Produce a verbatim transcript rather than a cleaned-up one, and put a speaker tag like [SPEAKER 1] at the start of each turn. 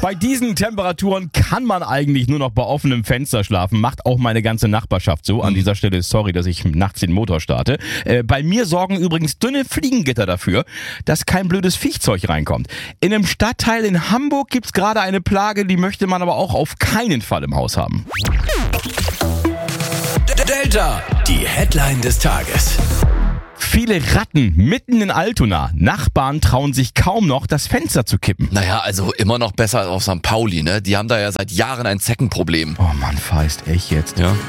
[SPEAKER 1] Bei diesen Temperaturen kann man eigentlich nur noch bei offenem Fenster schlafen. Macht auch meine ganze Nachbarschaft so. An dieser Stelle sorry, dass ich nachts den Motor starte. Äh, bei mir sorgen übrigens dünne Fliegengitter dafür, dass kein blödes Viechzeug reinkommt. In einem Stadtteil in Hamburg gibt's gerade eine Plage, die möchte man aber auch auf keinen Fall im Haus haben.
[SPEAKER 2] Delta, die Headline des Tages.
[SPEAKER 1] Viele Ratten mitten in Altona. Nachbarn trauen sich kaum noch, das Fenster zu kippen.
[SPEAKER 3] Naja, also immer noch besser als auf Sankt Pauli, ne? Die haben da ja seit Jahren ein Zeckenproblem.
[SPEAKER 1] Oh Mann, Feist, echt jetzt?
[SPEAKER 3] Ja.